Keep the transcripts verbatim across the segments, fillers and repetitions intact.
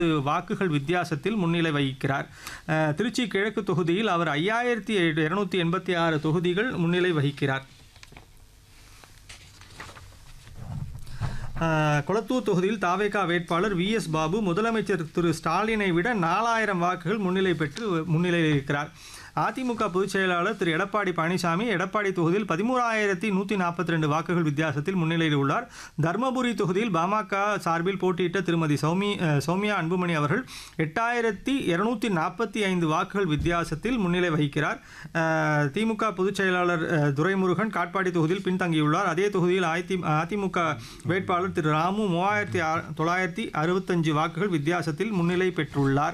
வாக்குகள் வித்தியாசத்தில் முன்னிலை வகிக்கிறார். அஹ், திருச்சி கிழக்கு தொகுதியில் அவர் ஐயாயிரத்தி இருநூத்தி எண்பத்தி ஆறு தொகுதிகள் முன்னிலை வகிக்கிறார். அஹ், கொளத்தூர் தொகுதியில் தாவேகா வேட்பாளர் வி எஸ் பாபு முதலமைச்சர் திரு ஸ்டாலினை விட நாலாயிரம் வாக்குகள் முன்னிலை பெற்று முன்னிலையில் இருக்கிறார். அதிமுக பொதுச் செயலாளர் திரு எடப்பாடி பழனிசாமி எடப்பாடி தொகுதியில் பதிமூறாயிரத்தி நூற்றி நாற்பத்தி ரெண்டு வாக்குகள் வித்தியாசத்தில் முன்னிலையில் உள்ளார். தர்மபுரி தொகுதியில் பாமக சார்பில் போட்டியிட்ட திருமதி சௌமி சௌமியா அன்புமணி அவர்கள் எட்டாயிரத்தி இருநூத்தி நாற்பத்தி ஐந்து வாக்குகள் வித்தியாசத்தில் முன்னிலை வகிக்கிறார். அஹ், திமுக பொதுச் செயலாளர் அஹ், துரைமுருகன் காட்பாடி தொகுதியில் பின்தங்கியுள்ளார். அதே தொகுதியில் அதி அதிமுக வேட்பாளர் திரு ராமு மூவாயிரத்தி தொள்ளாயிரத்தி அறுபத்தஞ்சு வாக்குகள் வித்தியாசத்தில் முன்னிலை பெற்றுள்ளார்.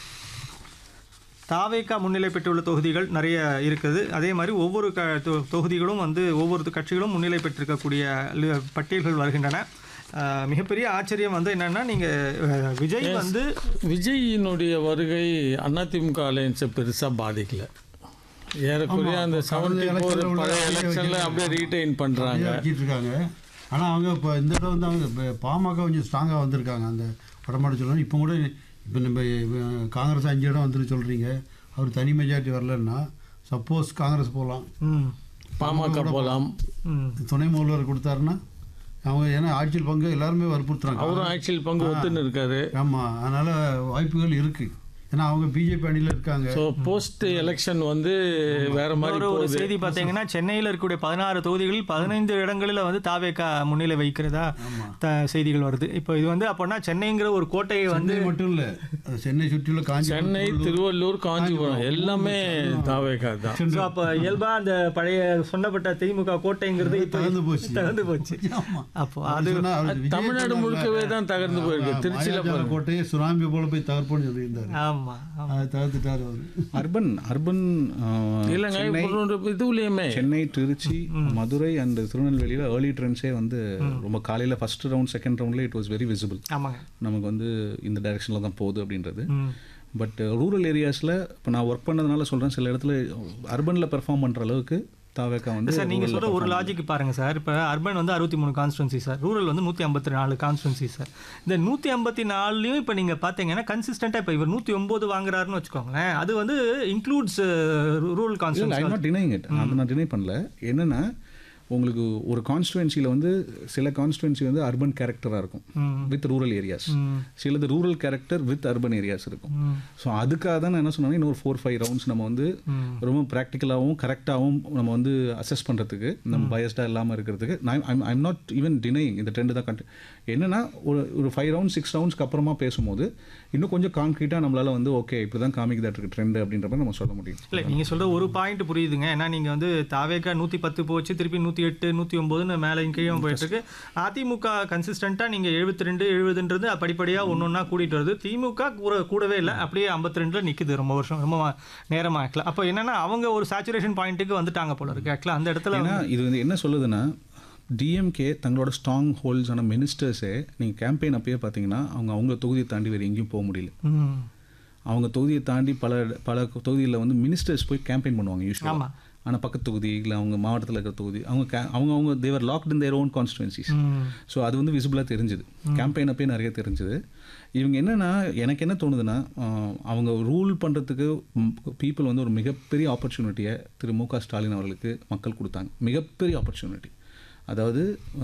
தாவேகா முன்னிலை பெற்றுள்ள தொகுதிகள் நிறைய இருக்குது. அதே மாதிரி ஒவ்வொரு க தொ- தொகுதிகளும் வந்து ஒவ்வொரு கட்சிகளும் முன்னிலை பெற்றிருக்கக்கூடிய லி- பட்டியல்கள் வருகின்றன. அஹ், மிகப்பெரிய ஆச்சரியம் வந்து என்னன்னா, நீங்கள் விஜய் வந்து விஜயினுடைய வருகை அதிமுக அலையன்ஸை பெருசாக பாதிக்கல. ஏறக்குறைய அந்த செவன்டி ஃபோர் பழைய எலெக்ஷனில் அப்படியே ரீட்டைன் பண்ணுறாங்க. வச்சிட்டு இருக்காங்க. ஆனால் அவங்க இப்போ இந்த தடவை வந்து அவங்க இப்ப பாமக கொஞ்சம் ஸ்ட்ராங்காக வந்திருக்காங்க. அந்த வடமாடு சொல்லணும். இப்போ கூட இப்போ நம்ம அஹ், காங்கிரஸ் அஞ்சு இடம் வந்துட்டு சொல்கிறீங்க. அவர் தனி மெஜாரிட்டி வரலன்னா சப்போஸ் காங்கிரஸ் போகலாம், ம் பாமக போகலாம். ம் துணை முதல்வர் கொடுத்தாருன்னா அவங்க ஏன்னா ஆட்சியில் பங்கு எல்லாருமே வற்புறுத்துறாங்க. அவரும் ஆட்சியில் பங்கு ஒத்துன்னு இருக்காரு. ஆமாம், அதனால் வாய்ப்புகள் இருக்குது. ஏன்னா அவங்க பிஜேபி அணியில் இருக்காங்க. ஸோ போஸ்ட் எலெக்ஷன் வந்து வேற மாதிரி ஒரு ஒரு போகுது. செய்தி பார்த்தீங்கன்னா, சென்னையில் இருக்கக்கூடிய பதினாறு தொகுதிகளில் பதினைந்து இடங்களில் வந்து தாவேகா முன்னிலை வகிக்கிறதா த செய்திகள் வருது. இப்போ இது வந்து அப்போனா சென்னைங்கிற ஒரு கோட்டையை வந்து சென்னை மட்டும் இல்லை, சென்னை சுற்றியுள்ள காஞ்சி சென்னை, திருவள்ளூர், காஞ்சிபுரம் எல்லாமே தாவேகா தான். ஸோ அப்போ இயல்பாக அந்த பழைய சொன்னப்பட்ட திமுக கோட்டைங்கிறது இப்போ தகர்ந்து போச்சு. தகர்ந்து போச்சு. ஆமாம். அப்போ அது தமிழ்நாடு முழுக்கவே தான் தகர்ந்து போயிருக்கு. திருச்சியில் கோட்டையை சுனாமி போல போய் தகர்ப்போன்னு சொல்லியிருந்தாரு. ஆமாம் அதை தகர்த்துட்டாரு அவரு. அர்பன் அர்பன் இல்லைங்க, இப்போ ஒரு இதுலயுமே சென்னை, திருச்சி, மதுரை அண்ட் திருநெல்வேலியில் ஏர்லி ட்ரெண்ட்ஸே வந்து ரொம்ப காலையில் ஃபர்ஸ்ட் ரவுண்ட் செகண்ட் ரவுண்டில் இட் வாஸ் வெரி விசிபிள். ஆமாங்க. நமக்கு வந்து இந்த டைரெக்ஷனில் தான் போகுது அப்படின்றது. ம் பட் ரூரல் ஏரியாஸில் இப்போ நான் ஒர்க் பண்ணதுனால சொல்கிறேன், சில இடத்துல அர்பனில் பெர்ஃபார்ம் பண்ணுற அளவுக்கு தாவேக்கா வந்து சார், நீங்கள் சொல்கிற ஒரு லாஜிக் பாருங்கள் சார். இப்போ அர்பன் வந்து அறுபத்தி மூணு கான்ஸ்டுவன்சி சார், ரூரல் வந்து நூற்றி ஐம்பத்தி நாலு கான்ஸ்டுவன்சி சார். இந்த நூற்றி ஐம்பத்தி நாலுலையும் இப்போ நீங்கள் பார்த்தீங்கன்னா கன்சிஸ்டண்ட்டாக இப்போ இவர் நூற்றி ஒம்பது வாங்குறாருன்னு வச்சுக்கோங்களேன், அது வந்து includes rural I constituency. Not denying it, அதை நான் டினை பண்ணல. என்னென்னா உங்களுக்கு ஒரு கான்ஸ்டுவன்சியில் வந்து சில கான்ஸ்டுவன்சி வந்து அர்பன் கேரக்டராக இருக்கும் வித் ரூரல் ஏரியாஸ், சிலது rural character with urban areas இருக்கும். ஸோ அதுக்காக தான் நான் என்ன சொன்னேன்னா, இன்னொரு ஃபோர் ஃபைவ் ரவுண்ட்ஸ் நம்ம வந்து ரொம்ப ப்ராக்டிக்கலாகவும் கரெக்டாகவும் நம்ம வந்து அசஸ் பண்ணுறதுக்கு, நம்ம பயஸ்டாக இல்லாமல் இருக்கிறதுக்கு I'm I'm not even denying இந்த ட்ரெண்டு தான் கண்டு. என்னென்னா ஒரு ஒரு ஃபைவ் ரவுண்ட் சிக்ஸ் ரவுண்ட்ஸ்க்கு அப்புறமா பேசும்போது இன்னும் கொஞ்சம் கான்க்ரீட்டாக நம்மளால் வந்து ஓகே இப்படி தான் காமிக்குதா இருக்கு ட்ரெண்டு அப்படின்ற மாதிரி நம்ம சொல்ல முடியும். இல்லை, நீங்கள் சொல்கிற ஒரு பாயிண்ட் புரியுதுங்க. ஏன்னா நீங்கள் வந்து தாவேக்கா நூற்றி பத்து போச்சு, திருப்பி நூற்றி எட்டு நூற்றி ஒம்போதுன்னு மேலே கீழே போயிட்டுருக்கு. அதிமுக கன்சிஸ்டண்ட்டாக நீங்கள் எழுபத்தி ரெண்டு எழுபதுன்றது படிப்படியாக ஒன்று ஒன்றா கூட்டிகிட்டு வருது. திமுக கூட கூடவே இல்லை, அப்படியே ஐம்பத்தி ரெண்டில் நிற்குது ரொம்ப வருஷம் ரொம்ப நேரமாக ஆக்கல. அப்போ என்னென்னா அவங்க ஒரு சேச்சுரேஷன் பாயிண்ட்டுக்கு வந்துட்டாங்க போல இருக்கு ஆக்சுவலாக அந்த இடத்துல. ஏன்னா இது வந்து என்ன சொல்லுதுன்னா, டிஎம்கே தங்களோட ஸ்ட்ராங் ஹோல்ட்ஸான மினிஸ்டர்ஸே நீங்கள் கேம்பெயின் அப்பயே பார்த்தீங்கன்னா அவங்க அவங்க தொகுதியை தாண்டி வேறு எங்கேயும் போக முடியல. ம் அவங்க தொகுதியை தாண்டி பல பல தொகுதியில் வந்து மினிஸ்டர்ஸ் போய் கேம்பெயின் பண்ணுவாங்க யூஸ்வலாக. ஆனால் பக்கத்து தொகுதி இல்லை அவங்க மாவட்டத்தில் இருக்கிற தொகுதி அவங்க கே அவங்க அவங்க தேவர் locked in their own constituencies. So அது வந்து விசிபிளாக தெரிஞ்சுது, கேம்பெயின் அப்பயே நிறைய தெரிஞ்சுது. இவங்க என்னென்னா, எனக்கு என்ன தோணுதுன்னா, அவங்க ரூல் பண்ணுறதுக்கு பீப்புள் வந்து ஒரு மிகப்பெரிய ஆப்பர்ச்சுனிட்டியை திரு மு க ஸ்டாலின் அவர்களுக்கு மக்கள் கொடுத்தாங்க. மிகப்பெரிய ஆப்பர்ச்சுனிட்டி. அதாவது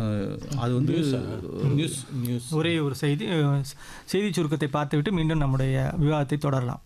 அது வந்து நியூஸ் நியூஸ் ஒரே ஒரு செய்தி செய்தி சுருக்கத்தை பார்த்துவிட்டு மீண்டும் நம்முடைய விவாதத்தை தொடரலாம்.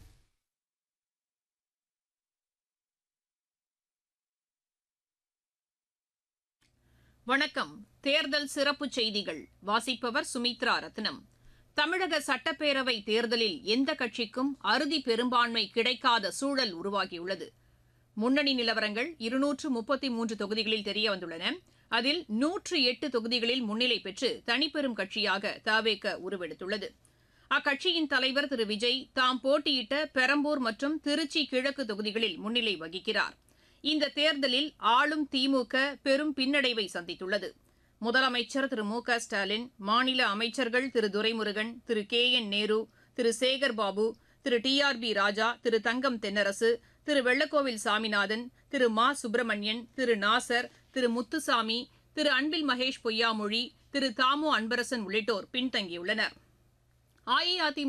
வணக்கம். தேர்தல் சிறப்பு செய்திகள் வாசிப்பவர் சுமித்ரா ரத்னம். தமிழக சட்டப்பேரவை தேர்தலில் எந்த கட்சிக்கும் அறுதி பெரும்பான்மை கிடைக்காத சூழல் உருவாகியுள்ளது. முன்னணி நிலவரங்கள் இருநூற்று முப்பத்தி மூன்று தொகுதிகளில் தெரியவந்துள்ளன. அதில் நூற்று எட்டு தொகுதிகளில் முன்னிலை பெற்று தனிப்பெரும் கட்சியாக தவேக உருவெடுத்துள்ளது. அக்கட்சியின் தலைவர் திரு விஜய் தாம் போட்டியிட்ட பெரம்பூர் மற்றும் திருச்சி கிழக்கு தொகுதிகளில் முன்னிலை வகிக்கிறார். இந்த தேர்தலில் ஆளும் திமுக பெரும் பின்னடைவை சந்தித்துள்ளது. முதலமைச்சர் திரு மு க ஸ்டாலின், மாநில அமைச்சர்கள் திரு துரைமுருகன், திரு கே என் நேரு, திரு சேகர் பாபு, திரு டி ஆர் பி ராஜா, திரு தங்கம் தென்னரசு, திரு வெள்ளக்கோவில் சாமிநாதன், திரு மா சுப்பிரமணியன், திரு நாசர், திரு முத்துசாமி, திரு அன்பில் மகேஷ் பொய்யாமொழி, திரு தாமு அன்பரசன் உள்ளிட்டோர் பின்தங்கியுள்ளனர். அஇஅதிமுக